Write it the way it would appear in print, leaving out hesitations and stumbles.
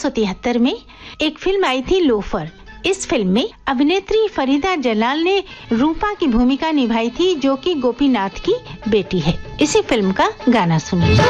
1973 में एक फिल्म आई थी लोफर। इस फिल्म में अभिनेत्री फरीदा जलाल ने रूपा की भूमिका निभाई थी, जो कि गोपीनाथ की बेटी है। इसी फिल्म का गाना सुनिए।